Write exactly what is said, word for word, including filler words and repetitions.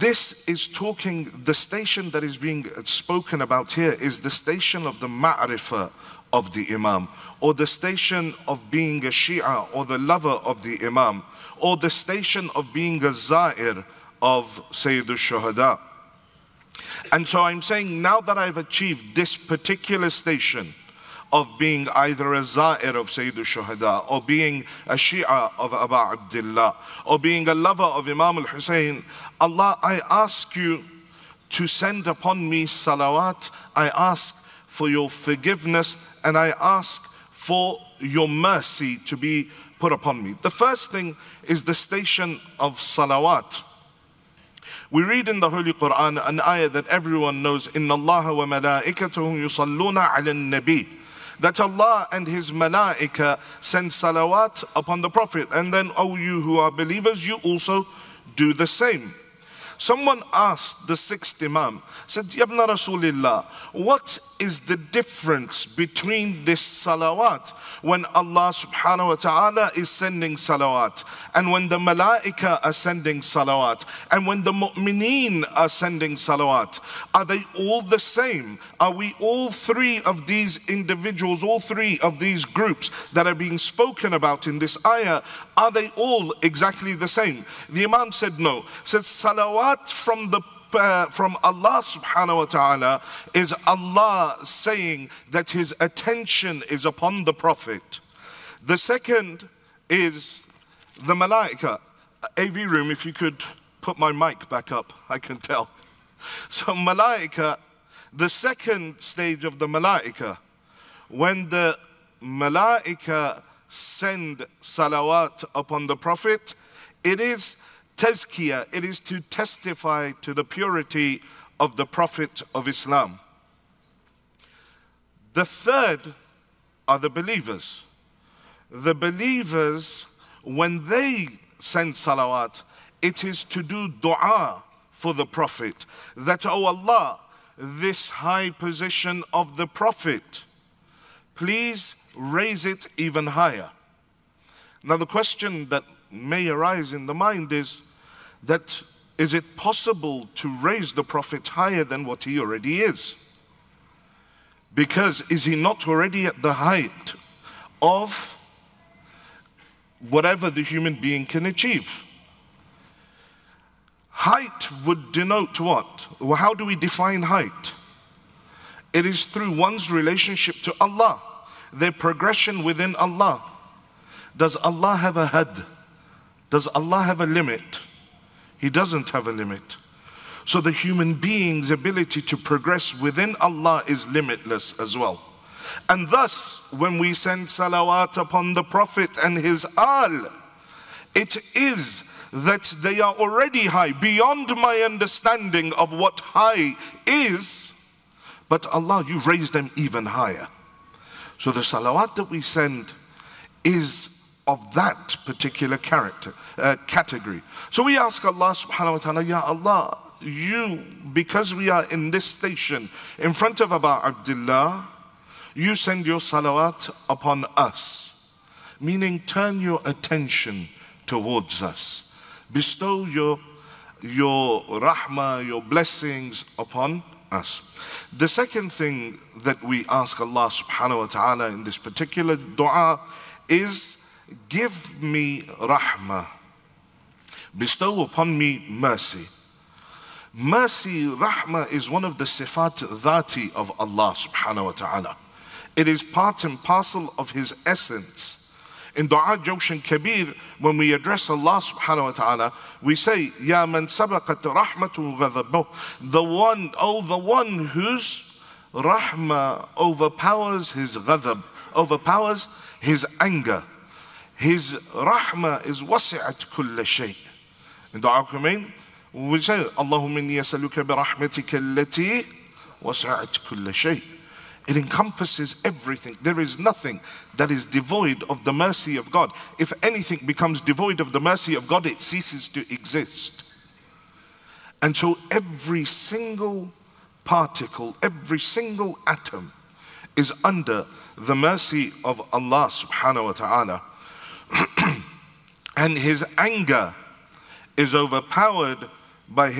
this is talking, the station that is being spoken about here is the station of the ma'rifah of the Imam, or the station of being a Shia, or the lover of the Imam, or the station of being a Za'ir of Sayyid al-Shuhada. And so I'm saying, now that I've achieved this particular station of being either a Za'ir of Sayyid al-Shuhada, or being a Shia of Abu Abdullah, or being a lover of Imam al-Hussein, Allah, I ask you to send upon me salawat, I ask for your forgiveness, and I ask for your mercy to be put upon me. The first thing is the station of salawat. We read in the Holy Quran an ayah that everyone knows, Inna Allah wa malaikatahu yusalluna ala nabi, that Allah and His malaika send salawat upon the Prophet. And then, oh, you who are believers, you also do the same. Someone asked the sixth Imam, said, Yabna Rasulillah, what is the difference between this salawat when Allah subhanahu wa ta'ala is sending salawat, and when the malaika are sending salawat, and when the mu'mineen are sending salawat? Are they all the same? Are we all three of these individuals, all three of these groups that are being spoken about in this ayah, are they all exactly the same? The Imam said no. Said salawat from the Uh, from Allah subhanahu wa ta'ala is Allah saying that His attention is upon the Prophet. The second is the malaika. A V room, if you could put my mic back up, I can tell. So malaika, the second stage of the malaika, when the malaika send salawat upon the Prophet, it is tazkiyah, it is to testify to the purity of the Prophet of Islam. The third are the believers. The believers, when they send salawat, it is to do dua for the Prophet, that, oh Allah, this high position of the Prophet, please raise it even higher. Now the question that may arise in the mind is that, is it possible to raise the Prophet higher than what he already is? Because is he not already at the height of whatever the human being can achieve? Height would denote what? Well, how do we define height? It is through one's relationship to Allah, their progression within Allah. Does Allah have a had? Does Allah have a limit? He doesn't have a limit. So the human being's ability to progress within Allah is limitless as well. And thus, when we send salawat upon the Prophet and his al, it is that they are already high, beyond my understanding of what high is, but Allah, you raise them even higher. So the salawat that we send is of that particular character, uh, category. So we ask Allah subhanahu wa ta'ala, Ya Allah, you, because we are in this station in front of Abu Abdullah, you send your salawat upon us, meaning turn your attention towards us. Bestow your, your rahmah, your blessings upon us. The second thing that we ask Allah subhanahu wa ta'ala in this particular dua is, give me rahmah, bestow upon me mercy. Mercy, rahmah, is one of the sifat dhati of Allah subhanahu wa ta'ala. It is part and parcel of His essence. In Dua Jawshan Kabir, when we address Allah subhanahu wa ta'ala, we say, Ya man sabaqat rahmatu ghadabuh, the one, oh the one whose rahmah overpowers his ghadab, overpowers his anger. His rahmah is wasi'at kulla shay. In Dua Kumain, we say, Allahumma inni yasaluka bi rahmatika allati wasi'at kulla shay. It encompasses everything. There is nothing that is devoid of the mercy of God. If anything becomes devoid of the mercy of God, it ceases to exist. And so every single particle, every single atom is under the mercy of Allah subhanahu wa ta'ala. And His anger is overpowered by His